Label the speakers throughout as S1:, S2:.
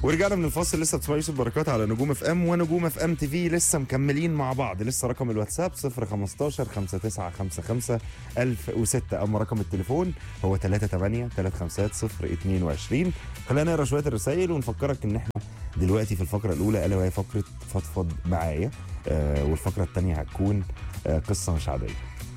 S1: ورجعنا من الفاصل. لسه بتسمع يوسف بركات على نجوم اف ام ونجوم اف ام تي في. لسه مكملين مع بعض. لسه رقم الواتساب 015 5955 1006. اما رقم التليفون هو 38 350 022. خلينا نقرا شويه الرسائل ونفكرك ان احنا دلوقتي في الفقره الاولى الا وهي فقره فضفض معايا. والفقره الثانيه هتكون قصه مش عاديه.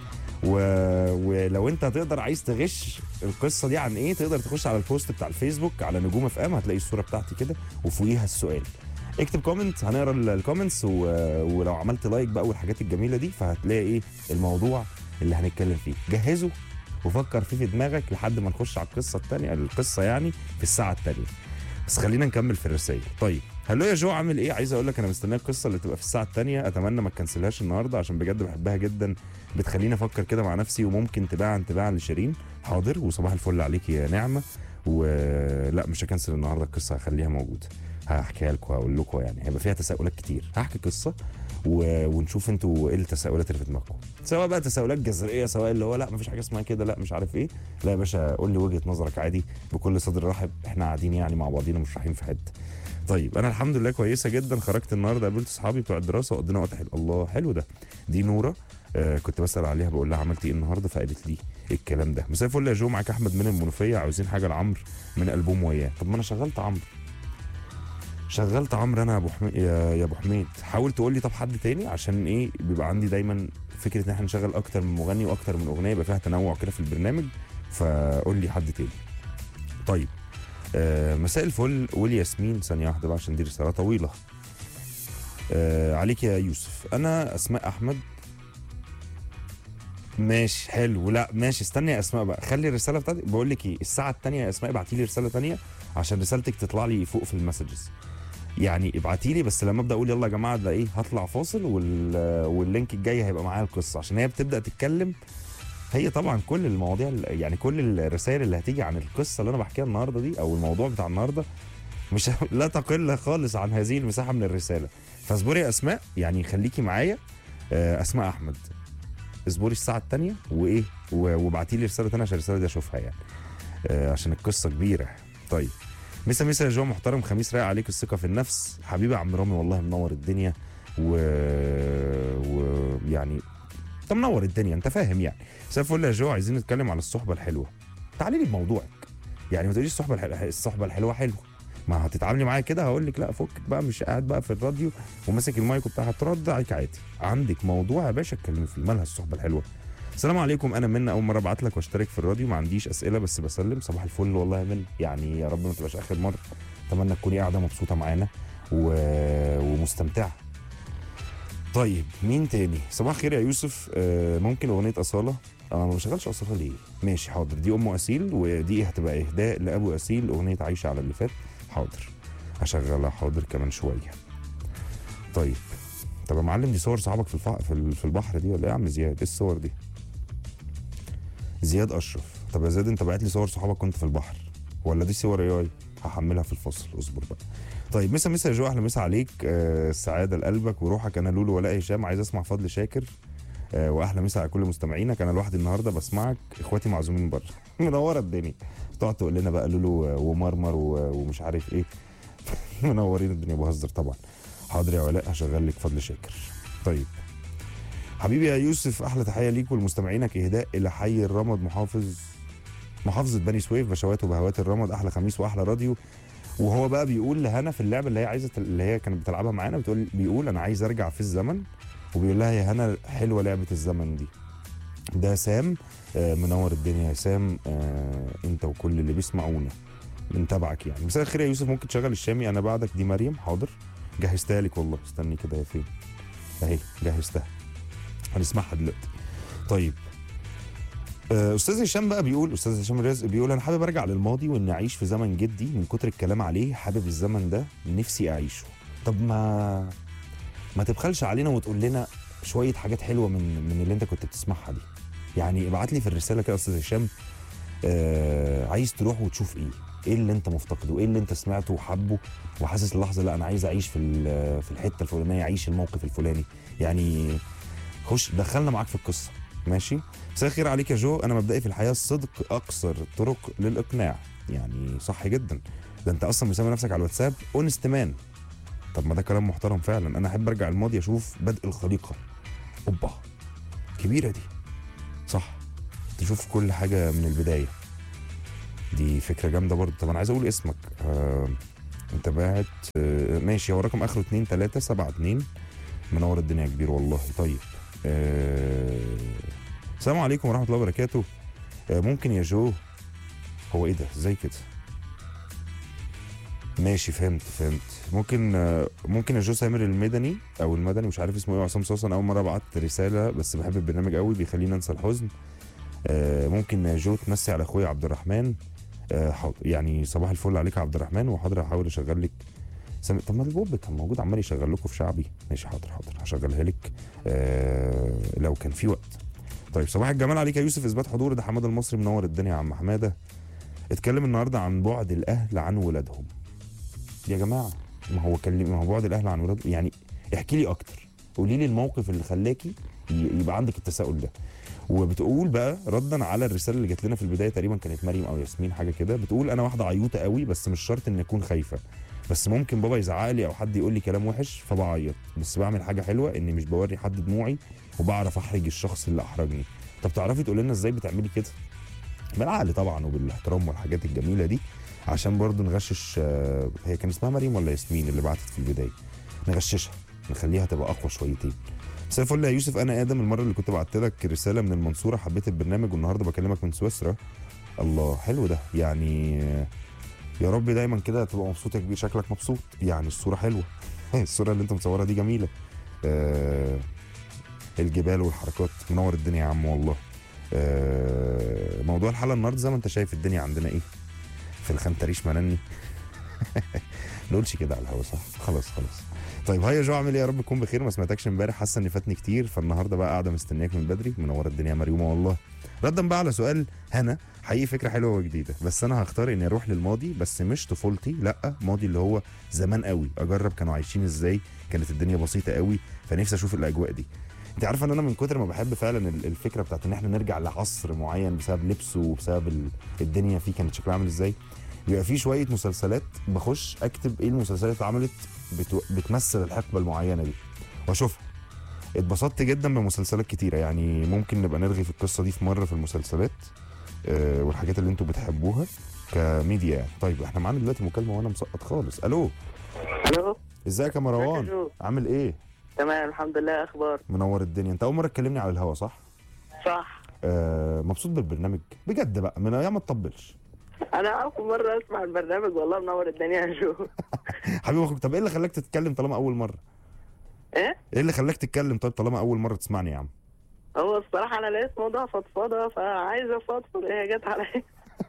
S1: ولو انت تقدر عايز تغش القصه دي عن ايه، تقدر تخش على البوست بتاع الفيسبوك على نجوم اف ام، هتلاقي الصوره بتاعتي كده وفوقيها السؤال. اكتب كومنت، هنقرا الكومنتس ولو عملت لايك بقى والحاجات الجميله دي فهتلاقي ايه الموضوع اللي هنتكلم فيه. جهزه وفكر فيه في دماغك لحد ما نخش على القصه الثانيه، القصه يعني في الساعه الثانيه. بس خلينا نكمل في الرسائل. طيب هلو يا جو، عامل ايه؟ عايز اقول لك انا مستني القصه اللي تبقى في الساعه الثانيه. اتمنى ما تكنسلهاش النهارده عشان بجد بحبها جدا، بتخليني افكر كده مع نفسي، وممكن تباعا لشيرين. حاضر، وصباح الفل عليك يا نعمه. ولا مش هكنسل النهارده القصه، هخليها موجوده، هحكيها لكم، هقول لكم يعني هيبقى فيها تساؤلات كتير. هحكي قصه ونشوف انتوا ايه التساؤلات اللي في دماغكم، سواء بقى تساؤلات جذريه، سواء اللي هو لا مفيش حاجه اسمها كده، لا مش عارف ايه. لا يا باشا، قول لي وجهه نظرك عادي بكل صدر رحب، احنا قاعدين يعني مع بعضينا مش رايحين في حته. طيب انا الحمد لله كويسه جدا. خرجت النهارده، قابلت اصحابي بتوع الدراسه وقضينا وقت حلو. الله، حلو ده. دي نوره. كنت بسال عليها بقول لها عملتي ايه النهارده، فقالت لي الكلام ده. مساء الفل يا جو، معاك احمد من المنوفيه، عاوزين حاجه لعمرو من البوم وياه. طب ما انا شغلت عمرو انا يا ابو حميد. حاول تقول لي طب حد تاني، عشان ايه بيبقى عندي دايما فكره ان احنا نشغل اكتر من مغني واكتر من اغنيه، يبقى فيها تنوع كده في البرنامج. فقول لي حد تاني. طيب مساء الفل والياسمين. ثانيه واحده بقى عشان دي رساله طويله. عليك يا يوسف، انا اسماء احمد. ماشي حلو. لا ماشي، استني يا اسماء بقى، خلي الرساله بتاعتي. بقول لك ايه، الساعه الثانيه يا اسماء ابعتي لي رساله ثانيه عشان رسالتك تطلع لي فوق في المسجز. يعني ابعتي لي بس لما ابدا اقول يلا يا جماعه ده ايه، هطلع فاصل واللينك الجاي هيبقى معايا القصه، عشان هي بتبدا تتكلم. هي طبعا كل المواضيع يعني كل الرسائل اللي هتيجي عن القصه اللي انا بحكيها النهارده دي او الموضوع بتاع النهارده مش لا تقل خالص عن هذه المساحه من الرساله. فاصبري يا اسماء، يعني خليكي معايا. اسماء احمد، اصبري الساعه الثانيه وايه وابعتي لي رساله ثانيه عشان الرساله دي اشوفها يعني. عشان القصه كبيره. طيب مسا يا جو محترم، خميس رايق عليك، الثقه في النفس حبيبي يا عم رامي، والله منور الدنيا يعني انت منور الدنيا، انت فاهم يعني. مساء الفل يا جو، عايزين نتكلم على الصحبه الحلوه. تعالي لي بموضوعك، يعني ما تقوليش الصحبه الحلوه حلوه، ما هتتعاملي معايا كده هقول لك لا فكك بقى، مش قاعد بقى في الراديو وماسك المايك وبتاع، هترد عليك عادي. عندك موضوع يا باشا اتكلمي فيه، مالها الصحبه الحلوه. السلام عليكم، انا منى، اول مره ابعت لك واشترك في الراديو، ما عنديش اسئله بس بسلم. صباح الفل والله يا منى، يعني يا رب ما تبقاش اخر مره. اتمنى تكوني قاعده مبسوطه معانا ومستمتعه. طيب مين تاني؟ صباح الخير يا يوسف، ممكن اغنيه اصاله. انا ما بشغلش اصاله ليه؟ ماشي حاضر، دي ام اسيل ودي هتبقى اهداء لابو اسيل، اغنيه عايشه على اللي فات. حاضر هشغلها، حاضر كمان شويه. طيب طب يا معلم، دي صور صحابك في البحر دي ولا ايه يا عم زياد؟ ايه الصور دي؟ زياد اشرف. طب يا زياد انت بعت لي صور صحابك كنت في البحر ولا دي صور اي؟ هحملها في الفصل، اصبر بقى. طيب مسا يا جو، اهلا مسا عليك. السعاده لقلبك وروحك. انا لولو ولاء هشام، عايز اسمع فضل شاكر. واحلى مسا على كل مستمعينك. انا لوحدي النهارده بسمعك، اخواتي معزومين بره. منوره الدنيا. تقعد تقول لنا بقى لولو ومرمر ومش عارف ايه. منورين الدنيا، بهزر طبعا. حاضر يا ولاء، هشغل لك فضل شاكر. طيب حبيبي يا يوسف، احلى تحيه ليك ولمستمعينك، اهداء الى حي الرمد، محافظه بني سويف، بشوات وبهوات الرمد. احلى خميس واحلى راديو. وهو بقى بيقول لهنا في اللعبه اللي هي عايزه، اللي هي كانت بتلعبها معانا، بيقول انا عايز ارجع في الزمن، وبيقول لها يا هنا حلوه لعبه الزمن دي. ده سام. منور الدنيا يا سام. انت وكل اللي بيسمعونا بنتابعك يعني. مساء الخير يا يوسف، ممكن تشغل الشامي انا بعدك دي مريم؟ حاضر جهزتها لك والله، استني كده يا فين اهي جهزتها، هنسمعها دلوقتي. طيب استاذ هشام بقى بيقول، استاذ هشام الرزق بيقول انا حابب ارجع للماضي واني اعيش في زمن جدي، من كتر الكلام عليه حابب الزمن ده نفسي اعيشه. طب ما تبخلش علينا وتقول لنا شويه حاجات حلوه من اللي انت كنت بتسمعها دي. يعني ابعت لي في الرساله كده يا استاذ هشام، عايز تروح وتشوف ايه اللي انت مفتقده، ايه اللي انت سمعته وحبه وحاسس اللحظه لا انا عايز اعيش في الحته الفلانيه، اعيش الموقف الفلاني يعني. خش دخلنا معاك في القصه. ماشي. مساء الخير عليك يا جو، انا مبدئي في الحياه الصدق اقصر الطرق للاقناع. يعني صح جدا. ده انت اصلا مسمي نفسك على الواتساب اونست مان. طب ما ده كلام محترم فعلا. انا احب ارجع الماضي اشوف بدء الخليقه. اوبا كبيره دي. صح، تشوف كل حاجه من البدايه. دي فكره جامده برضه. طب انا عايز اقول اسمك. انت باعت ماشي. هو رقم اخره 2372. منور الدنيا يا كبير والله. طيب السلام عليكم ورحمه الله وبركاته. ممكن يا جو. هو ايه ده ازاي كده؟ ماشي فهمت. ممكن يا جو سامر المدني او المدني مش عارف اسمه ايه. عصام صوصن اول مره بعت رساله بس بحب البرنامج قوي بيخليني انسى الحزن. ممكن يا جو تمسي على اخويا عبد الرحمن. يعني صباح الفل عليك يا عبد الرحمن. وحاضر هحاول اشغل لك. طب ما البوب كان موجود عمال يشغل لكم في شعبي. ماشي حاضر هشغلها لك لو كان في وقت. طيب صباح الجمال عليك يا يوسف. اثبات حضور. ده حماده المصري منور الدنيا يا عم حماده. اتكلم النهارده عن بعد الاهل عن ولادهم. يا جماعه ما هو بعد الاهل عن ولادهم يعني. احكي لي اكتر. قولي لي الموقف اللي خلاكي يبقى عندك التساؤل ده. وبتقول بقى ردا على الرساله اللي جات لنا في البدايه تقريبا كانت مريم او ياسمين حاجه كده. بتقول انا واحده عيوطه قوي بس مش شرط ان اكون خايفه. بس ممكن بابا يزعق لي او حد يقول لي كلام وحش فبعيط. بس بعمل حاجه حلوه اني مش بوري حد دموعي وبعرف احرج الشخص اللي احرجني. طب تعرفي تقولي لنا ازاي بتعملي كده؟ بالعقل طبعا وبالاحترام والحاجات الجميله دي عشان برضو نغشش. هي كان اسمها مريم ولا ياسمين اللي بعتت في البدايه؟ نغششها نخليها تبقى اقوى شويتين. مساء الفل يا يوسف. انا ادم. المره اللي كنت بعت لك رساله من المنصوره حبيت البرنامج والنهارده بكلمك من سويسرا. الله حلو ده يعني. يا رب دايما كده تبقى مبسوط يا كبير. شكلك مبسوط يعني. الصوره حلوه. الصوره اللي انت مصورها دي جميله. الجبال والحركات. منور الدنيا يا عم والله. موضوع الحلقه النهارده زي ما انت شايف الدنيا عندنا ايه في الخنتريش منني. نقولش كده على الهوا صح. خلاص. طيب هيا جو عامل ايه؟ يا رب تكون بخير. ما سمعتكش امبارح حاسه اني فاتني كتير فالنهارده بقى قاعده مستنياك من بدري. منور الدنيا يا مريومه والله. ردا بقى على سؤال هنا حقيقي فكره حلوه وجديده. بس انا هختار اني اروح للماضي بس مش طفولتي لا ماضي اللي هو زمان قوي. اجرب كانوا عايشين ازاي. كانت الدنيا بسيطه قوي فنفسي اشوف الاجواء دي. انت عارفه ان انا من كتر ما بحب فعلا الفكره بتاعت ان احنا نرجع لعصر معين بسبب لبسه وبسبب الدنيا فيه كانت شكلها عامل ازاي. بيبقى في شويه مسلسلات بخش اكتب ايه المسلسلات اللي اتعملت بتمثل الحقبه المعينه دي واشوفها. اتبسطت جدا بمسلسلات كتيره يعني. ممكن نبقى نرغي في القصه دي في مره في المسلسلات والحاجات اللي انتوا بتحبوها كميديا يعني. طيب احنا معانا دلوقتي مكالمه وانا مسقط خالص. الو ازيك يا مروان؟ عامل ايه؟
S2: تمام الحمد لله. اخبار؟
S1: منور الدنيا. انت اول مره تكلمني على الهوا صح؟
S2: صح.
S1: مبسوط بالبرنامج بجد بقى من ايام ما تطبلش.
S2: انا اول مره اسمع البرنامج والله. منور الدنيا يا جو.
S1: حبيبي اخوك. طب ايه اللي خلاك تتكلم طالما اول مره؟
S2: ايه
S1: اللي خلاك تتكلم طيب طالما اول مره تسمعني يا عم؟
S2: هو الصراحه انا لقيت موضوع فضفضه فعايز افضفض. هي جت عليا.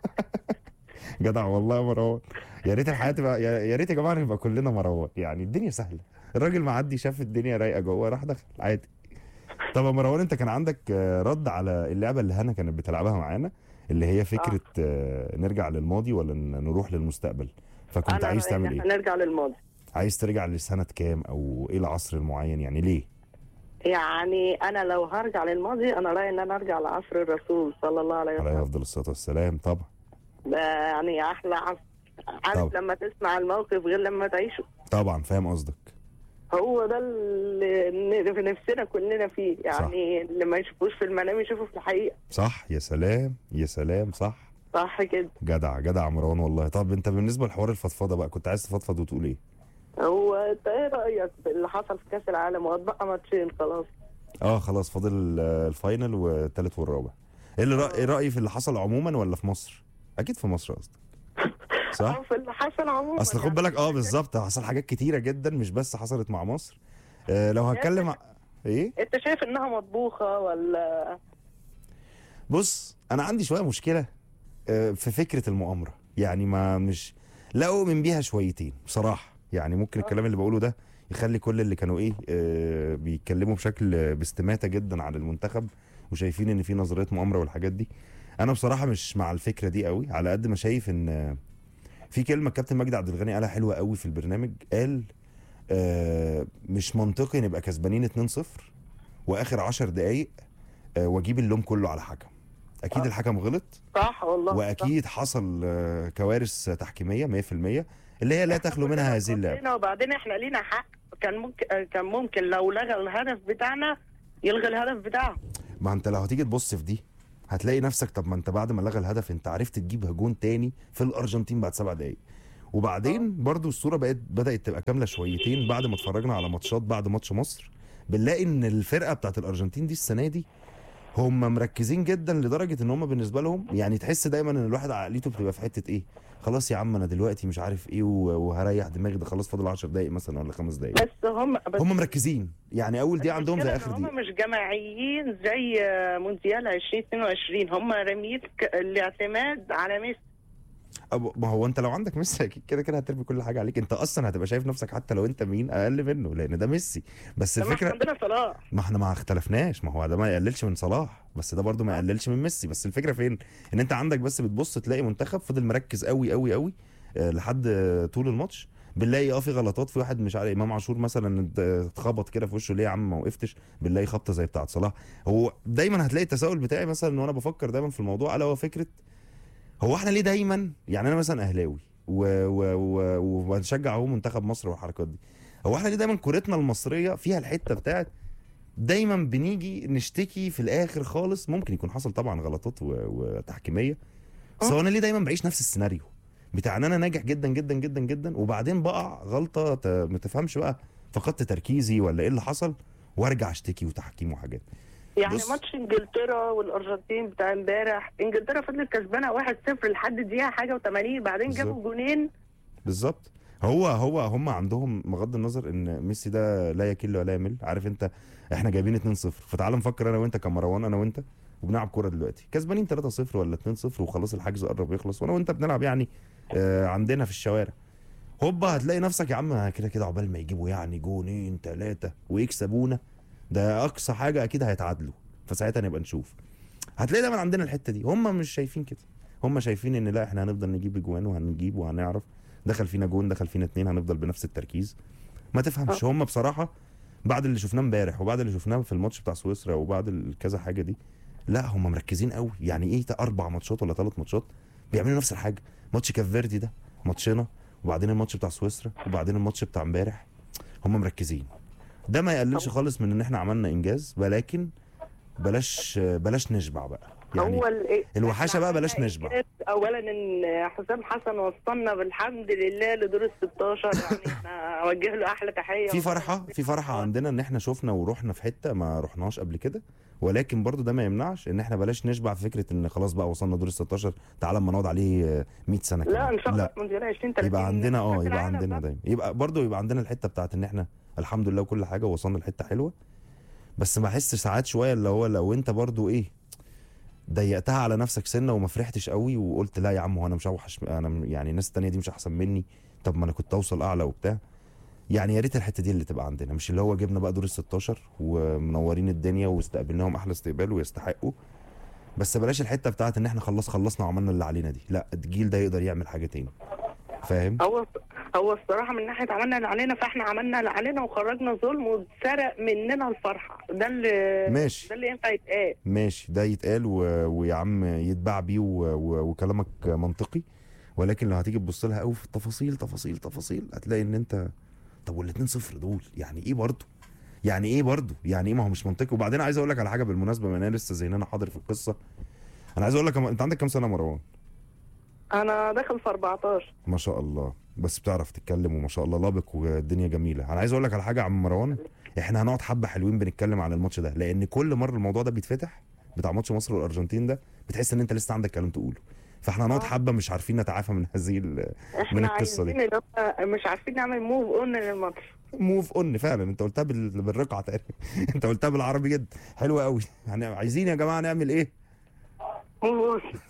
S1: جدع والله يا مروان. يا ريت الحياه تبقى يا ريت يا جماعه نبقى كلنا مروان يعني. الدنيا سهله. الراجل معدي شاف الدنيا رايقه جوه راح دخل عادي. طب يا مروان انت كان عندك رد على اللعبه اللي هنا كانت بتلعبها معانا اللي هي فكره نرجع للماضي ولا نروح للمستقبل. فكنت عايز تعمل ايه؟
S2: نرجع للماضي.
S1: عايز ترجع لسنه كام او ايه العصر المعين يعني ليه؟
S2: يعني انا لو هرجع للماضي انا رايي ان انا ارجع لعصر الرسول صلى الله عليه وسلم.
S1: عليه افضل الصلاه والسلام. طبعا ده
S2: يعني احلى عصر. عارف لما تسمع الموقف غير لما تعيشه.
S1: طبعا فاهم قصدك.
S2: هو ده اللي في نفسنا كلنا فيه يعني. صح. اللي ما يشوفوش في المنام يشوفوا في الحقيقه.
S1: صح. يا سلام يا سلام. صح كده. جدع مروان والله. طب انت بالنسبه لحوار الفضفضه بقى كنت عايز تفضفض وتقول ايه؟
S2: هو انت ايه رايك في اللي حصل في كاس العالم واتبقى ماتشين خلاص؟
S1: خلاص فاضل الفاينل والثالث والرابع. ايه رأيي في اللي حصل عموما ولا في مصر؟ اكيد في مصر قصدك صح؟
S2: في اللي حصل عموما.
S1: اصل خد بالك بالظبط حصل حاجات كتيره جدا مش بس حصلت مع مصر. لو هتكلم ايه؟
S2: انت شايف انها مطبوخه ولا؟
S1: بص انا عندي شويه مشكله في فكره المؤامره يعني. ما مش لا اؤمن بيها شويتين بصراحه يعني. ممكن الكلام اللي بقوله ده يخلي كل اللي كانوا بيتكلموا بشكل باستماتة جدا على المنتخب وشايفين ان في نظريه مؤامره والحاجات دي. انا بصراحه مش مع الفكره دي قوي على قد ما شايف ان في كلمه كابتن مجدي عبد الغني قالها حلوه قوي في البرنامج. قال مش منطقي نبقى كسبانين 2-0 واخر 10 دقائق واجيب اللوم كله على حكم. اكيد الحكم غلط،
S2: صح والله.
S1: واكيد حصل كوارث تحكيميه 100%، اللي هي لا تخلو منها هذه اللعبه.
S2: وبعدين احنا لينا حق، كان ممكن لو لغى الهدف بتاعنا يلغي الهدف بتاعه.
S1: ما انت لو هتيجي تبص في دي هتلاقي نفسك، طب ما انت بعد ما لغى الهدف انت عرفت تجيب جون تاني في الارجنتين بعد 7 دقايق. وبعدين برضو الصوره بدات تبقى كامله شويتين بعد ما اتفرجنا على ماتشات بعد ماتش مصر، بنلاقي ان الفرقه بتاعت الارجنتين دي السنه دي هم مركزين جدا لدرجه ان هم بالنسبه لهم يعني تحس دايما ان الواحد عقليته بتبقى في حته ايه، خلاص يا عم انا دلوقتي مش عارف ايه وهريح دماغي، ده خلاص فاضل 10 دقايق مثلا ولا 5 دقايق.
S2: بس هم
S1: مركزين، يعني اول دقيقه عندهم زي اخر دقيقه.
S2: هم مش جماعيين زي مونديال 2022، هم رميت الاعتماد على ميسي.
S1: ما هو انت لو عندك ميسي كده كده هترمي كل حاجه عليك، انت اصلا هتبقى شايف نفسك حتى لو انت مين اقل منه لان ده ميسي. بس الفكره
S2: عندنا صلاح،
S1: ما احنا ما اختلفناش، ما هو ده ما يقللش من صلاح بس ده برضو ما يقللش من ميسي. بس الفكره فين؟ ان انت عندك بس بتبص تلاقي منتخب فضل مركز قوي قوي قوي لحد طول الماتش. بنلاقي في غلطات، في واحد مش عارف امام عاشور مثلا اتخبط كده في وشه، ليه يا عم ما وقفتش؟ بنلاقي خبطه زي بتاعه صلاح. هو دايما هتلاقي التساؤل بتاعي مثلا وانا بفكر دايما في الموضوع، الا هو فكره هو احنا ليه دايما، يعني انا مثلا اهلاوي وبنشجع اهو منتخب مصر والحركات دي، هو احنا ليه دايما كورتنا المصريه فيها الحته بتاعت دايما بنيجي نشتكي في الاخر خالص؟ ممكن يكون حصل طبعا غلطات وتحكيميه، بس هو انا ليه دايما بعيش نفس السيناريو بتاع ان انا ناجح جدا جدا جدا جدا وبعدين بقع غلطه ما تفهمش بقى فقدت تركيزي ولا ايه اللي حصل وارجع اشتكي وتحكيم وحاجات.
S2: يعني ماتش انجلترا والارجنتين بتاع امبارح، انجلترا فضلت كسبانه 1-0 لحد دقيقه حاجه و80، بعدين جابوا جونين.
S1: بالظبط. هم عندهم بغض النظر ان ميسي ده لا يكل ولا يمل، عارف انت احنا جايبين 2-0 فتعال نفكر انا وانت كمروان، انا وانت وبنلعب كوره دلوقتي كسبانين 3-0 ولا 2-0 وخلاص الحجز قرب يخلص وانا وانت بنلعب يعني عندنا في الشوارع، هوبا هتلاقي نفسك يا عم كده كده عقبال ما يجيبوا يعني جونين 3 ويكسبونا، ده اقصى حاجه اكيد هيتعادلوا فساعتها نبقى نشوف. هتلاقي دايما عندنا الحته دي، هم مش شايفين كده، هم شايفين ان لا احنا هنفضل نجيب اجوان وهنجيب وهنعرف، دخل فينا جون دخل فينا 2 هنفضل بنفس التركيز. ما تفهمش هم بصراحه بعد اللي شفناه امبارح وبعد اللي شفناه في الماتش بتاع سويسرا وبعد كذا حاجه دي، لا هم مركزين قوي. يعني ايه 4 ماتشات ولا 3 ماتشات بيعملوا نفس الحاجه، ماتش كاف فيردي ده ماتشنا وبعدين الماتش بتاع سويسرا وبعدين الماتش بتاع امبارح، هم مركزين. ده ما يقللش خالص من ان احنا عملنا انجاز، ولكن بلاش نشبع بقى يعني
S2: هو
S1: الوحشه بقى بلاش نشبع.
S2: اولا ان حسام حسن وصلنا بالحمد لله لدور ال 16، يعني انا اوجه له احلى تحيه.
S1: في فرحه عندنا ان احنا شفنا ورحنا في حته ما رحناش قبل كده، ولكن برضو ده ما يمنعش ان احنا بلاش نشبع في فكره ان خلاص بقى وصلنا دور ال 16 تعالى اما نقعد عليه 100 سنه كمان.
S2: لا ان شاء الله مونديال 2030
S1: يبقى عندنا يبقى عندنا دايما يبقى عندنا الحته بتاعت ان احنا الحمد لله وكل حاجه وصلنا لحته حلوه. بس بحس ساعات شويه اللي هو لو انت برضو ضيقتها على نفسك سنه وما فرحتش قوي وقلت لا يا عم هو انا مش اوحش، انا يعني الناس التانيه دي مش احسن مني، طب ما انا كنت اوصل اعلى وبتاع. يعني يا ريت الحته دي اللي تبقى عندنا، مش اللي هو جبنا بقى دور ال 16 ومنورين الدنيا واستقبلناهم احلى استقبال ويستحقوا، بس بلاش الحته بتاعت ان احنا خلصنا وعملنا اللي علينا دي. لا الجيل ده يقدر يعمل حاجه تاني، فاهم؟
S2: هو الصراحه من ناحيه عملنا اللي علينا، فاحنا عملنا اللي علينا وخرجنا ظلم واتسرق مننا الفرحه، ده اللي
S1: ماشي،
S2: ده اللي ينفع يتقال.
S1: ماشي ده يتقال ويا عم يتباع بيه وكلامك منطقي، ولكن لو هتيجي تبص لها قوي في التفاصيل تفاصيل هتلاقي ان انت طب وال2-0 دول يعني ايه برضه؟ يعني ما هو مش منطقي. وبعدين عايز اقول لك على حاجه بالمناسبه، ما انا لسه ذهننا حاضر في القصه، انا عايز اقول لك انت عندك كام سنه يا مروان؟
S2: انا داخل في 14.
S1: ما شاء الله، بس بتعرف تتكلم وما شاء الله لابق والدنيا جميله. انا عايز اقول لك على حاجه يا عم مروان، احنا هنقعد حبه حلوين بنتكلم عن الماتش ده، لان كل مره الموضوع ده بيتفتح بتاع ماتش مصر والارجنتين ده بتحس ان انت لسه عندك كلام تقوله، فاحنا هنقعد حبه مش عارفين نتعافى من هذه من القصه دي،
S2: مش عارفين نعمل موف اون للماتش.
S1: موف اون فعلا، انت قلتها بالرقعه تقريبا انت قلتها بالعربي جدا، حلوه قوي. يعني عايزين يا جماعه نعمل ايه؟
S2: موف اون.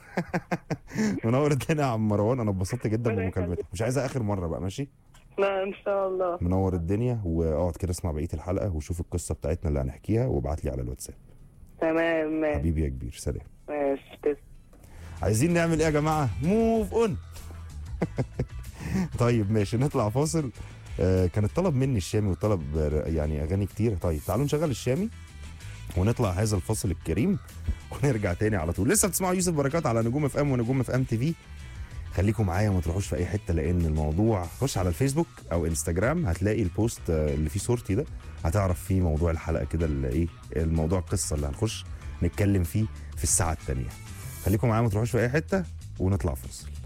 S1: منور الدنيا يا عم مروان، انا اتبسطت جدا بمكالمتك، مش عايزها اخر مره بقى، ماشي؟
S2: لا ان شاء الله.
S1: منور الدنيا، واقعد كده اسمع بقيه الحلقه وشوف القصه بتاعتنا اللي هنحكيها وابعت لي على الواتساب.
S2: تمام ماشي
S1: حبيبي يا كبير، سلام.
S2: ماشي.
S1: عايزين نعمل ايه يا جماعه؟ موف اون. طيب ماشي نطلع فاصل. كان الطلب مني الشامي وطلب يعني اغاني كتير، طيب تعالوا نشغل الشامي ونطلع هذا الفصل الكريم ونرجع تاني على طول. لسه بتسمعوا يوسف بركات على نجوم اف ام ونجوم اف ام تي في. خليكم معايا ما تروحوش في اي حته، لان الموضوع خش على الفيسبوك او انستجرام هتلاقي البوست اللي فيه صورتي ده، هتعرف فيه موضوع الحلقه كده اللي ايه الموضوع القصه اللي هنخش نتكلم فيه في الساعه الثانيه. خليكم معايا ما تروحوش في اي حته ونطلع فاصل.